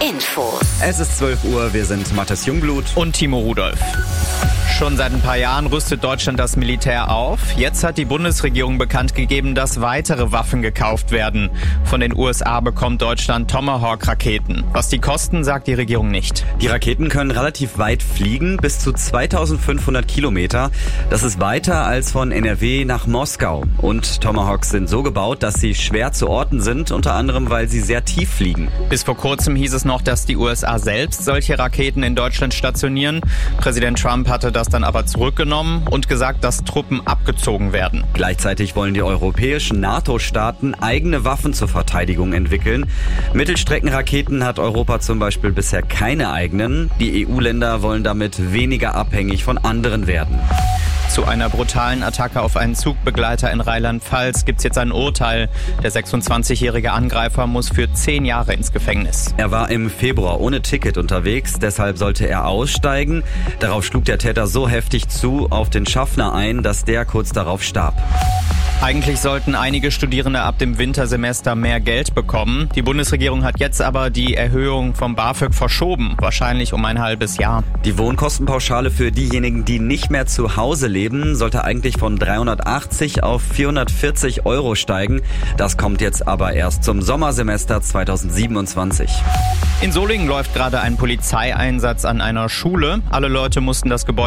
Infos. Es ist 12 Uhr, wir sind Matthias Jungblut und Timo Rudolph. Schon seit ein paar Jahren rüstet Deutschland das Militär auf. Jetzt hat die Bundesregierung bekannt gegeben, dass weitere Waffen gekauft werden. Von den USA bekommt Deutschland Tomahawk-Raketen. Was die kosten, sagt die Regierung nicht. Die Raketen können relativ weit fliegen, bis zu 2500 Kilometer. Das ist weiter als von NRW nach Moskau. Und Tomahawks sind so gebaut, dass sie schwer zu orten sind, unter anderem, weil sie sehr tief fliegen. Bis vor kurzem hieß es noch, dass die USA selbst solche Raketen in Deutschland stationieren. Präsident Trump hatte das dann aber zurückgenommen und gesagt, dass Truppen abgezogen werden. Gleichzeitig wollen die europäischen NATO-Staaten eigene Waffen zur Verteidigung entwickeln. Mittelstreckenraketen hat Europa zum Beispiel bisher keine eigenen. Die EU-Länder wollen damit weniger abhängig von anderen werden. Zu einer brutalen Attacke auf einen Zugbegleiter in Rheinland-Pfalz gibt's jetzt ein Urteil. Der 26-jährige Angreifer muss für 10 Jahre ins Gefängnis. Er war im Februar ohne Ticket unterwegs, deshalb sollte er aussteigen. Darauf schlug der Täter so heftig auf den Schaffner ein, dass der kurz darauf starb. Eigentlich sollten einige Studierende ab dem Wintersemester mehr Geld bekommen. Die Bundesregierung hat jetzt aber die Erhöhung vom BAföG verschoben, wahrscheinlich um ein halbes Jahr. Die Wohnkostenpauschale für diejenigen, die nicht mehr zu Hause leben, sollte eigentlich von 380 auf 440 Euro steigen. Das kommt jetzt aber erst zum Sommersemester 2027. In Solingen läuft gerade ein Polizeieinsatz an einer Schule. Alle Leute mussten das Gebäude